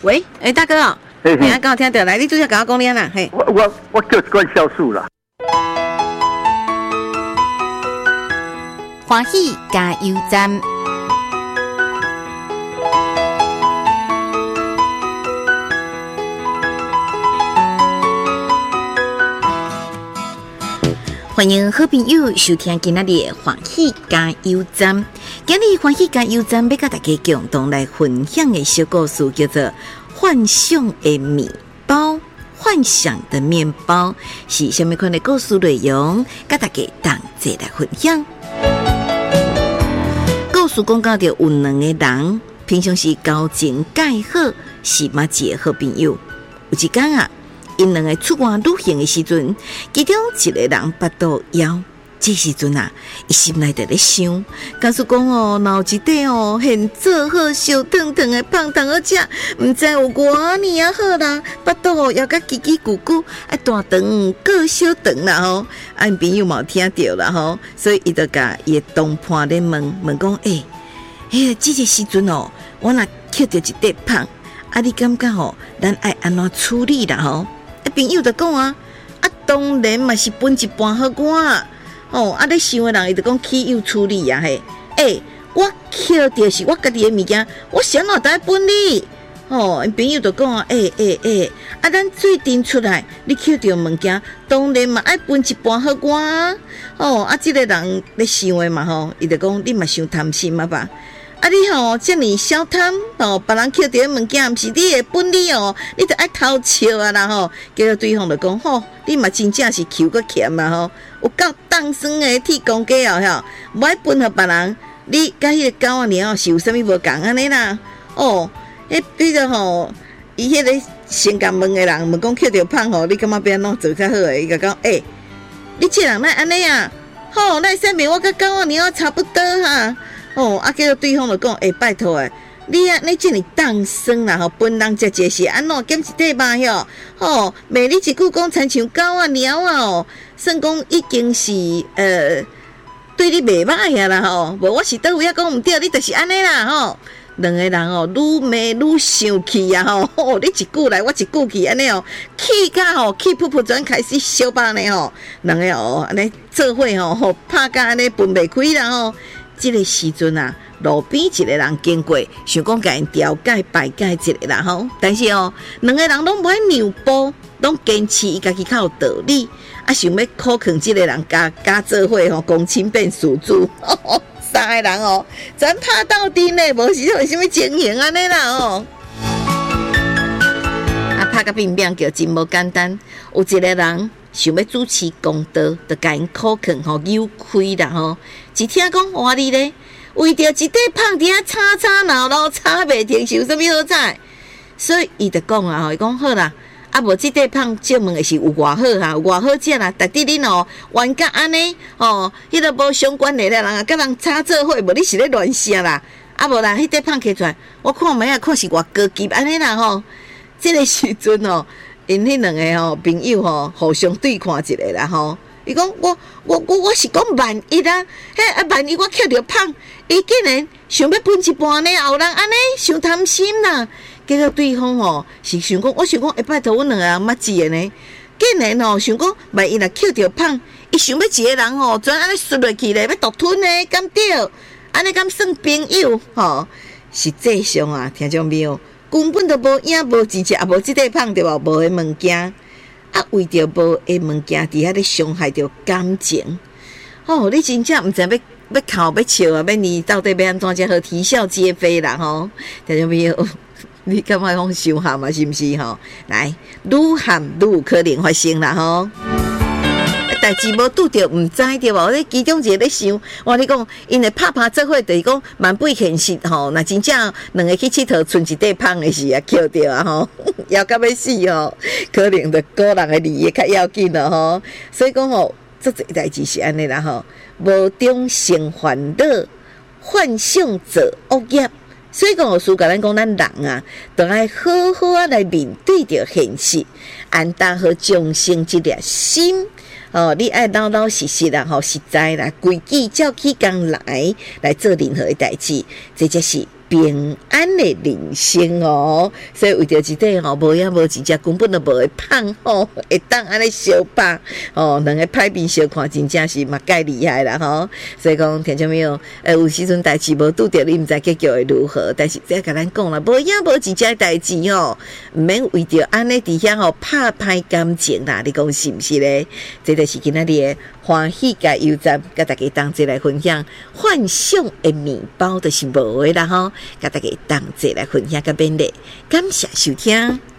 喂，大哥哦， 嘿嘿， 你刚好听到，来，你主要跟我讲念啦，嘿。 我叫一罐酵素啦。 欢喜加油站。欢迎好朋友收听今仔日的欢喜加油站。今日欢喜加油站要甲大家共同来分享的小故事，叫做《幻想的面包》。幻想的面包是什么款的故事内容？甲大家同齐来分享。故事讲到有两个人，平常时交情介好，是麻吉的好朋友。有一天啊，因两个出外旅行的时阵，其中一个人巴肚枵。这时阵啊，伊心内就咧想，假使讲哦，若有一块哦，现做好烧烫烫的胖糖好食，毋知有偌年啊好啦，巴肚哦枵甲叽叽咕咕，啊大肠个小肠啦吼，因朋友嘛听到啦吼，所以伊就甲伊的同伴咧问讲，这个时阵哦，我若捡到一块胖，啊你感觉吼，咱爱安怎处理啦吼？朋友就讲啊，当然嘛是分一半好我。你想的人伊就讲起有处理啊嘿，我捡到是我家己的物件，我谁哪得分你？因朋友就讲啊，咱做阵出来，你捡到物件，当然嘛爱分一半好我。这个人咧想的嘛吼，伊就讲你嘛伤贪心啊吧？你吼这么小贪别人捡到的物件，毋是你的本领哦，你就爱偷笑啊啦吼。结果对方就讲你嘛真正是求个欠啊吼，有够当酸的铁公鸡哦无爱分互别人，你甲迄个狗仔尔是有啥物无共安尼啦？迄个吼，伊迄个先甲问的人问讲捡到胖吼，你感觉要安怎做较好诶？伊甲讲你这人哪安尼啊？那说明我甲狗仔尔差不多哈。结果对方就讲，拜托你这么当酸啦吼，本人食一是安怎减一块吧哟？骂你一句讲亲像狗啊猫啊算讲已经是对你袂歹啊啦吼，无我是倒位啊讲毋对，你就是安尼啦吼。两个人愈骂愈生气啊吼，你一句来我一句去安尼气甲气噗噗转开始烧吧呢吼，两个安尼做伙拍甲安尼分袂开啦吼。这个时阵啊，路边一个人经过，想讲甲因调解排解一个啦吼。但是两个人拢不爱让步，拢坚持伊家己较有道理，想要考劝这个人加做伙公亲变事主。三个人全拍到底呢，无是有啥物情形安尼啦拍甲乒乓叫真无简单，有一个人想要主持公道，就甲因考劝扭开啦吼。一听讲哇你咧，为着一块胖伫遐吵闹闹，吵袂停，是有啥物好彩？所以伊就讲伊讲好啦，无这块胖借问的是有偌好哈，有偌好食啦，但伫恁冤甲安尼迄个无相关的人啊，甲人吵做伙，无你是咧乱写啦，无啦，迄块胖摕出来，我看卖看是偌高级安尼啦吼。这个时阵因迄两个朋友互相对看一下啦吼。伊讲我是讲万一啊，万一我捡到胖，伊竟然想要分一半呢，后人安尼伤贪心啦。结果对方是想讲，我想讲拜托阮两个人捌字的呢，竟然想讲万一若捡到胖，伊想要一个人全安尼摔落去咧，要独吞呢，敢对？安尼敢算朋友实际上啊，听众朋友根本都无影无钱食，也无即块胖对吧？无诶物件。为着无诶物件，伫遐咧伤害着感情。你真正毋知要哭要笑啊，要你到底要安怎才好啼笑皆非啦吼？听众朋友，你感觉讲伤喊嘛？是毋是来，愈喊愈有可能发生啦吼。代志无拄着，毋知对无？你其中一个咧想，我你讲，因为拍做伙，就是讲蛮不现实若真正两个去佚佗，剩一块胖的是捡着啊要到要死可能着个人的利益较要紧了所以讲这个代志是安尼啦无中生烦恼，幻想做恶业。所以讲书甲咱讲，咱人啊，都爱好好来面对着现实，安打好众生一粒心。你爱老老实实啦，实在啦，规矩照起工来做任何的代志，这才是平安的人生哦。所以为着一块吼无影无一只根本就无会胖吼，会当安尼相拍哦，两个歹面相看，真正是嘛介厉害啦吼。所以讲听众朋友，有时阵代志无拄着，你毋知结局会如何。但是这甲咱讲啦，无影无一只代志吼，毋免为着安尼伫遐吼拍歹感情啦。你讲是毋是咧？这就是今仔日的欢喜甲油站，甲大家同齐来分享幻想的面包就是无的啦吼，甲大家同齐来分享甲勉励，感谢收听。